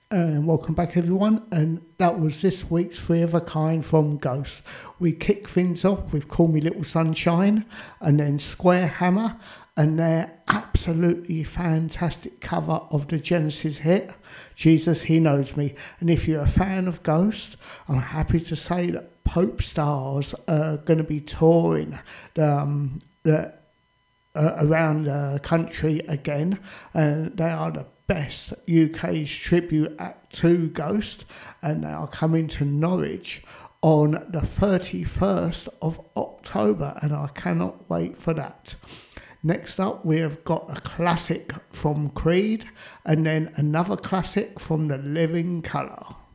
And welcome back everyone, and that was this week's Three of a Kind from Ghost. We kick things off with Call Me Little Sunshine and then Square Hammer and their absolutely fantastic cover of the Genesis hit Jesus He Knows Me. And if you're a fan of Ghost, I'm happy to say that Pope Stars are going to be touring around the country again, and they are the best UK's tribute act to Ghost, and they are coming to Norwich on the 31st of October, and I cannot wait for that. Next up, we have got a classic from Creed, and then another classic from The Living Colour.